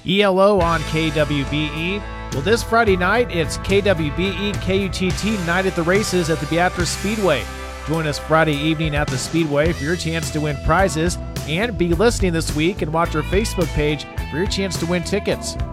ELO on KWBE. Well, this Friday night, it's KWBE KUTT Night at the Races at the Beatrice Speedway. Join us Friday evening at the Speedway for your chance to win prizes, and be listening this week and watch our Facebook page for your chance to win tickets.